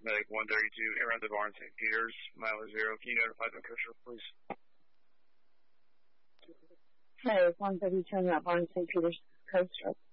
Medic 132, around the barn, St. Peter's, Milo 0. Can you notify the Kosher, please? Hey, 132 in that barn, St. Peter's, Coast.